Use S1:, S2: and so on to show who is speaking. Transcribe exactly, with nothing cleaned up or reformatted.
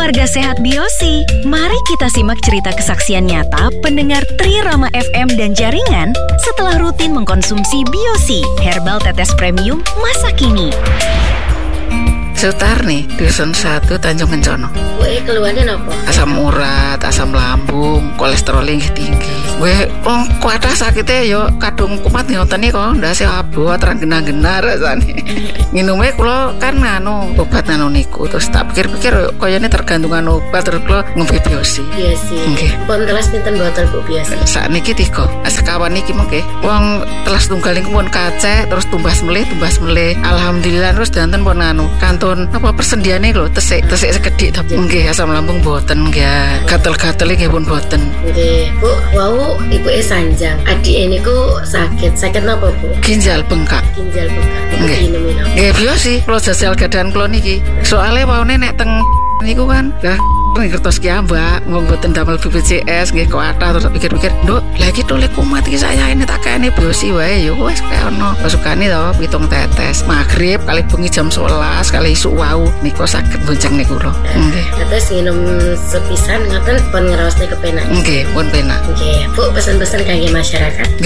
S1: keluarga sehat Biosi. Mari kita simak cerita kesaksian nyata pendengar Tri Rama F M dan jaringan setelah rutin mengkonsumsi Biosi, herbal tetes premium masa kini.
S2: Sutarni, dusun satu Tanjung Kencono.
S3: Gue keluarnya apa?
S2: Asam urat, asam lambung, kolesterol tinggi. Gue oh, kuatah sakitnya yo kadung kumat ngoten iki kok ndase abot terang genah-genah rasane. Nginumnya kula kan anu obat anu niku terus tak pikir-pikir koyone tergantungan obat terus kula ngombe Biosi.
S3: Biosi.
S2: Nggih.
S3: Pun telas pinten botol Bu Biosi?
S2: Sakniki tiga. Sekawan niki mengke. Wong telas tunggal niku pun kacek terus tumbas melih, tumbas melih. Alhamdulillah terus danten pun anu kantun apa persendiane lho tesik, tesik sekedhik tapi nggih asam lambung boten nggih. Gatel-gatel nggih pun boten.
S3: Nggih, Bu. Wau ibu e sanjang. Adik niku sakit. Sakit napa, Bu?
S2: Ginjal bengkak.
S3: Ginjal bengkak.
S2: Nggih. Nggih Biosi, kula jajal gadahan kula niki. Soale waune nek teng niku kan lah ngertos ki ambak wong boten damel B P J S nggih kuatah terus pikir-pikir nduk lagi tolek kumat iki saya ini tak kene Biosi wae yo wis kaya ono pasukane to pitung tetes magrib kali bengi jam sewelas kali isuk wau niku saged bonceng niku lho nggih
S3: terus nginum sepisan ngaten pun ngraosne kepenak
S2: nggih pun penak
S3: nggih Bu pesan-pesan kangge masyarakat